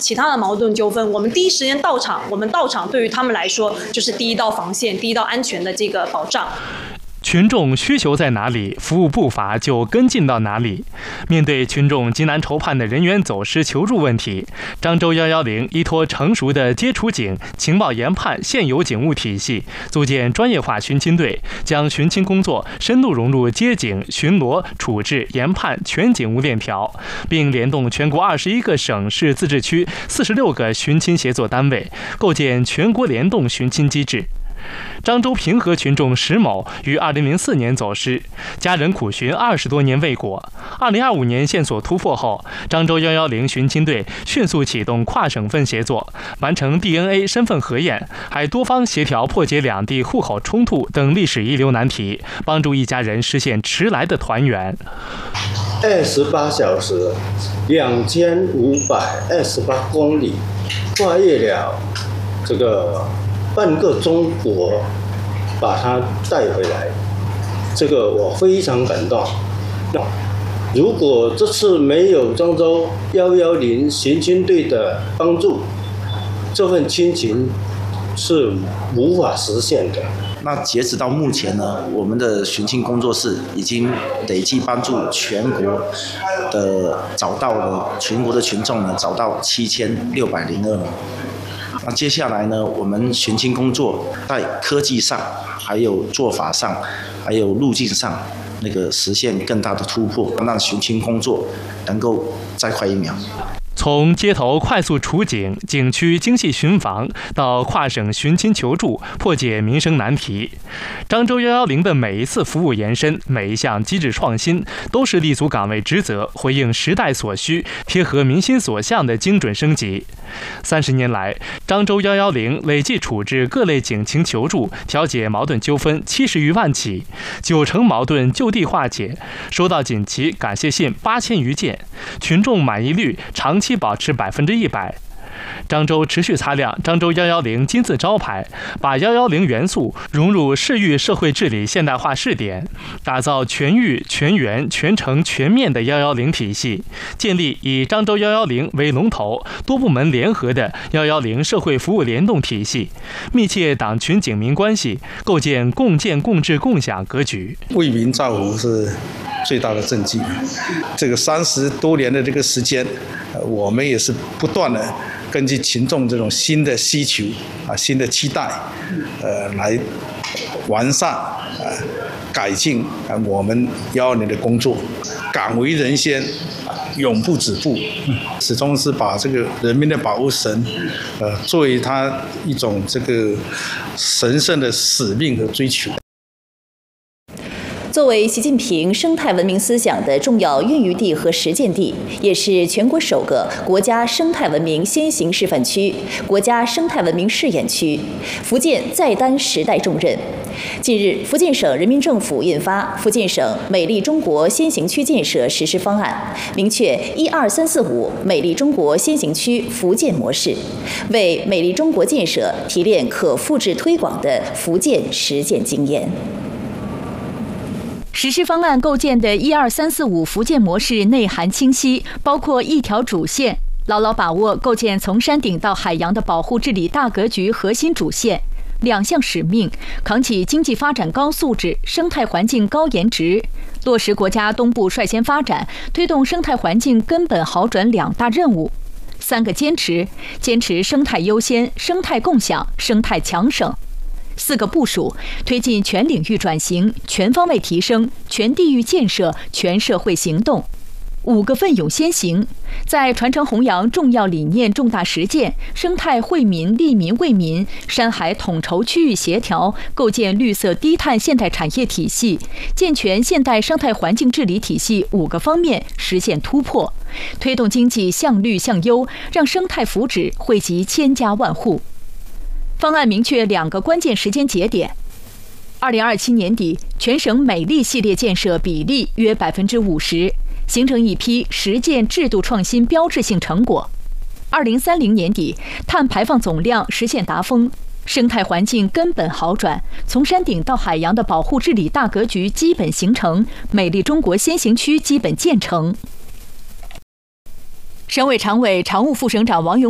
其他的矛盾纠纷，我们第一时间到场，我们到场对于他们来说就是第一道防线，第一道安全的这个保障。 群众需求在哪里，服务步伐就跟进到哪里。面对群众急难愁盼的人员走失求助问题，漳州110依托成熟的接触警、情报研判现有警务体系，组建专业化巡勤队，将巡勤工作深度融入接警、巡逻、处置、研判全警务链条，并联动全国21个省市自治区46个巡勤协作单位，构建全国联动巡勤机制。漳州平和群众石某于2004年走失，家人苦寻20多年未果。2025年线索突破后，漳州110巡勤队迅速启动跨省份协作，完成 DNA 身份核验，还多方协调破解两地户口冲突等历史遗留难题，帮助一家人实现迟来的团圆。 28小时，2528公里，跨越了这个半个中国，把它带回来，这个我非常感动。如果这次没有漳州110巡勤队的帮助，这份亲情是无法实现的。 那截止到目前呢，我们的巡勤工作室已经累计帮助全国的找到了全国的群众呢，找到7602名。那接下来呢，我们巡勤工作在科技上、还有做法上、还有路径上，实现更大的突破，让巡勤工作能够再快1秒。 从街头快速处警、景区精细巡防到跨省巡勤求助，破解民生难题，漳州110的每一次服务延伸，每一项机制创新，都是立足岗位职责，回应时代所需，贴合民心所向的精准升级。30年来，漳州110累计处置各类警情求助、调解矛盾纠纷70余万起，90%矛盾就地化解，收到锦旗感谢信8000余件，群众满意率长期保持100%。漳州持续擦亮漳州110金字招牌，把110元素融入市域社会治理现代化试点，打造全域、全员、全程、全面的110体系，建立以漳州110为龙头、多部门联合的110社会服务联动体系，密切党群警民关系，构建共建共治共享格局。 为民造福是最大的政绩。这个30多年的这个时间，我们也是不断的根据群众这种新的需求新的期待，来完善改进我们110的工作，敢为人先，永不止步，始终是把这个人民的保护神，作为他一种这个神圣的使命和追求。 作为习近平生态文明思想的重要孕育地和实践地，也是全国首个国家生态文明先行示范区、国家生态文明试验区，福建再担时代重任。近日，福建省人民政府印发《福建省美丽中国先行区建设实施方案》，明确12345美丽中国先行区福建模式，为美丽中国建设提炼可复制推广的福建实践经验。 实施方案构建的12345福建模式内涵清晰，包括一条主线，牢牢把握构建从山顶到海洋的保护治理大格局核心主线，2项使命，扛起经济发展高素质、生态环境高颜值，落实国家东部率先发展、推动生态环境根本好转2大任务。3个坚持，坚持生态优先、生态共享、生态强省。4个部署，推进全领域转型、全方位提升、全地域建设、全社会行动。5个奋勇先行，在传承弘扬重要理念重大实践、生态惠民、利民为民、山海统筹区域协调，构建绿色低碳现代产业体系、健全现代生态环境治理体系5个方面实现突破，推动经济向绿向优，让生态福祉惠及千家万户。方案明确2个关键时间节点：2027年底，全省美丽系列建设比例约50%，形成一批实践制度创新标志性成果；2030年底，碳排放总量实现达峰，生态环境根本好转，从山顶到海洋的保护治理大格局基本形成，美丽中国先行区基本建成。省委常委、常务副省长王勇